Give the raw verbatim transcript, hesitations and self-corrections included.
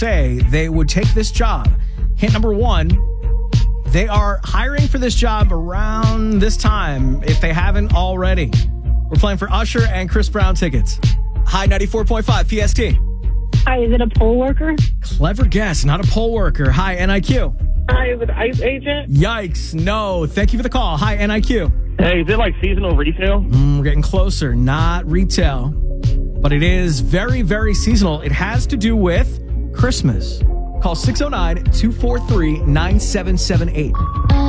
say they would take this job. Hint number one, they are hiring for this job around this time, if they haven't already. We're playing for Usher and Chris Brown tickets. Hi, ninety-four point five P S T. Hi, is it a poll worker? Clever guess, not a poll worker. Hi, N I Q. Hi, is it ICE agent? Yikes, no. Thank you for the call. Hi, N I Q. Hey, is it like seasonal retail? Mm, we're getting closer. Not retail, but it is very, very seasonal. It has to do with Christmas. Call six oh nine, two four three, nine seven seven eight.